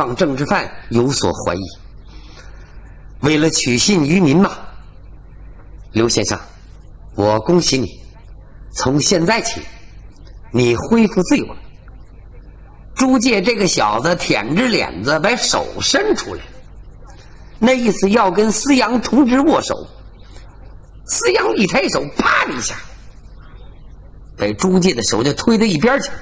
放政治犯有所怀疑。为了取信于民嘛，刘先生，我恭喜你，从现在起，你恢复自由了。朱介这个小子舔着脸子把手伸出来，那意思要跟思阳同志握手。思阳一抬手，啪的一下，把朱介的手就推到一边去。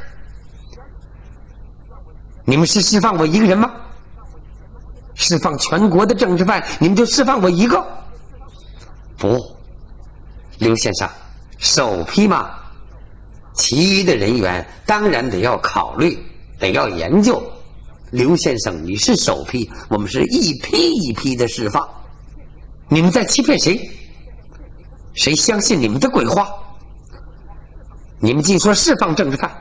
你们是释放我一个人吗？释放全国的政治犯，你们就释放我一个？不，刘先生，首批嘛，其余的人员当然得要考虑，得要研究。刘先生，你是首批，我们是一批一批的释放。你们在欺骗谁？谁相信你们的鬼话？你们竟说释放政治犯。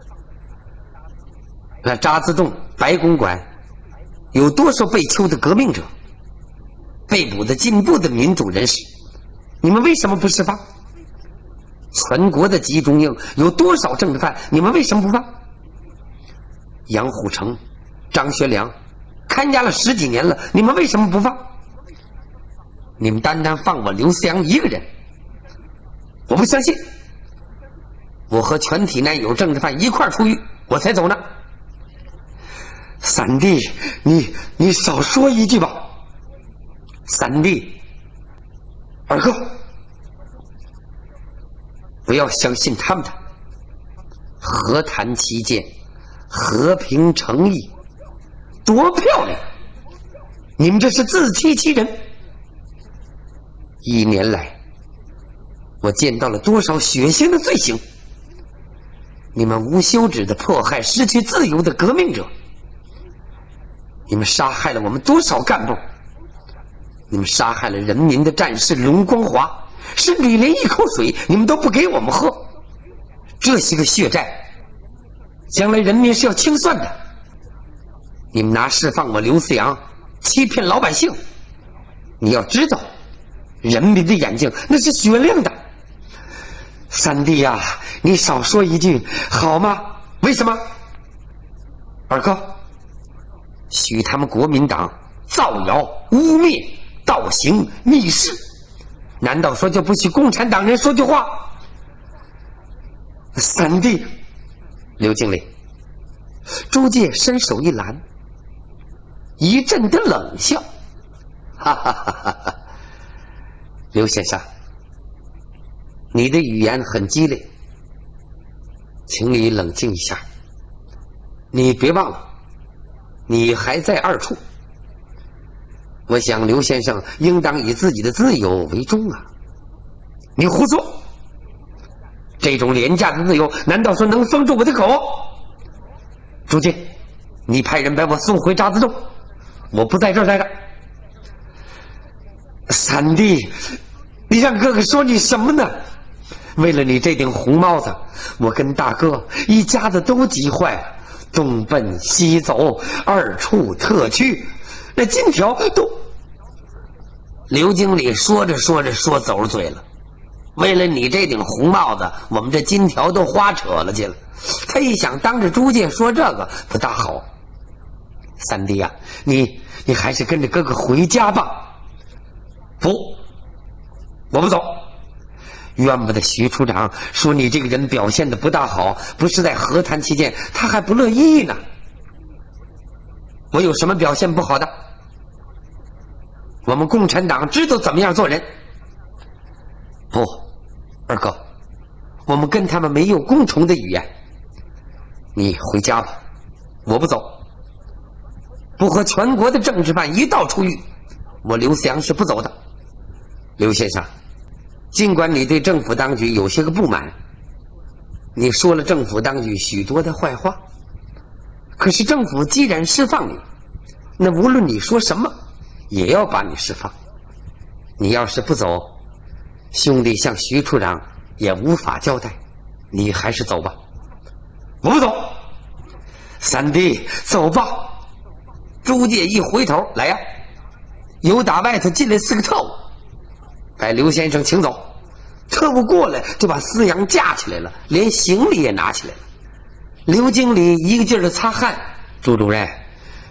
那渣滓洞、白公馆有多少被囚的革命者，被捕的进步的民主人士，你们为什么不释放？全国的集中营有多少政治犯，你们为什么不放？杨虎城、张学良看押了10几年了，你们为什么不放？你们单单放我刘思阳一个人，我不相信。我和全体难有政治犯一块出狱，我才走呢。三弟，你少说一句吧。三弟，二哥，不要相信他们的。和谈期间，和平诚意，多漂亮！你们这是自欺欺人。1年来，我见到了多少血腥的罪行。你们无休止的迫害失去自由的革命者，你们杀害了我们多少干部，你们杀害了人民的战士龙光华，甚至于连一口水你们都不给我们喝。这些个血债，将来人民是要清算的。你们拿释放我刘思阳欺骗老百姓，你要知道，人民的眼睛那是雪亮的。三弟呀，你少说一句好吗？为什么？二哥，许他们国民党造谣、污蔑、倒行逆施，难道说就不许共产党人说句话？三弟，刘经理，朱介伸手一拦，一阵的冷笑，哈哈哈哈哈！刘先生，你的语言很激烈，请你冷静一下。你别忘了，你还在2处。我想刘先生应当以自己的自由为重啊！你胡说！这种廉价的自由，难道说能封住我的口？朱介，你派人把我送回渣滓洞，我不在这儿待着。三弟，你让哥哥说你什么呢？为了你这顶红帽子，我跟大哥一家子都急坏了，东奔西走，2处特区，那金条都……刘经理说着说着说走了嘴了。为了你这顶红帽子，我们这金条都花扯了去了。他一想，当着朱介说这个不大好。三弟啊，你还是跟着哥哥回家吧。不，我不走。冤不得徐处长说你这个人表现的不大好，不是在和谈期间，他还不乐意呢。我有什么表现不好的？我们共产党知道怎么样做人。不，二哥，我们跟他们没有共同的语言。你回家吧，我不走。不和全国的政治犯一道出狱，我刘思阳是不走的。刘先生，尽管你对政府当局有些个不满，你说了政府当局许多的坏话，可是政府既然释放你，那无论你说什么，也要把你释放。你要是不走，兄弟向徐处长也无法交代，你还是走吧。我不走。三弟，走吧。朱介一回头，来呀，有打外头进来4个特务，把刘先生请走。特务过来就把思阳架起来了，连行李也拿起来了。刘经理一个劲儿的擦汗。朱主任，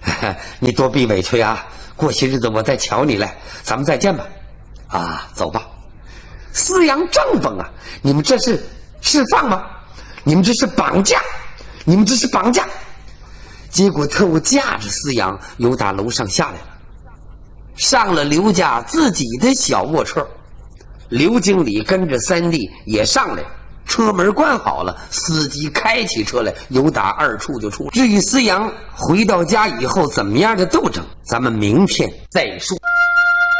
你多避委屈啊！过些日子我再瞧你来，咱们再见吧。啊，走吧。思阳正崩啊！你们这是释放吗？你们这是绑架！你们这是绑架！结果特务架着思阳由打楼上下来了，上了刘家自己的小卧车。刘经理跟着三弟也上来，车门关好了，司机开起车来，由打2处就出。至于思阳回到家以后怎么样的斗争，咱们明天再说。